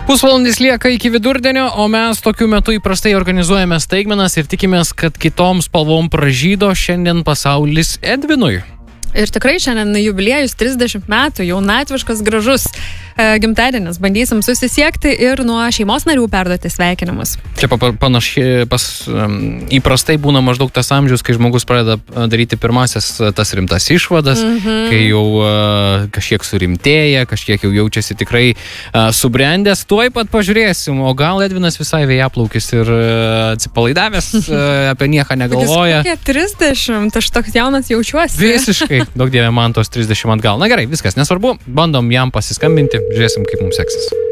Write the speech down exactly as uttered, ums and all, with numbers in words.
Pusvalandis lieka iki vidurdienio, o mes tokiu metu įprastai organizuojame staigmenas ir tikimės, kad kitom spalvom pražydo šiandien pasaulis Edvinui. Ir tikrai šiandien jubiliejus trisdešimt metų, jaunatviškas gražus e, gimtadienis. Bandysim susisiekti ir nuo šeimos narių perduoti sveikinimus. Čia panašiai, pas, um, įprastai būna maždaug tas amžius, kai žmogus pradeda daryti pirmasis tas rimtas išvadas, mm-hmm. kai jau uh, kažkiek surimtėja, kažkiek jau jaučiasi tikrai uh, subrendęs. Tuoj pat pažiūrėsim, o gal Edvinas visai vėjaplaukis ir uh, atsipalaidavęs, uh, apie nieką negalvoja. Kokie trisdešimt, aš toks jaunas jaučiuosi. Visiškai. Daug dievė man tos trisdešimt atgal. Na gerai, viskas nesvarbu. Bandom jam pasiskambinti. Žiūrėsim, kaip mums seksis.